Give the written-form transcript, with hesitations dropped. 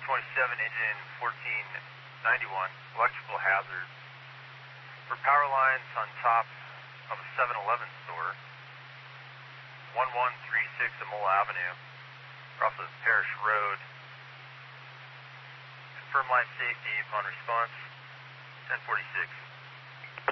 27, engine 1491, electrical hazard. For power lines on top of a 7-Eleven store, 1136 Amola Avenue, off of Parish Road. Confirm line safety upon response, 1046.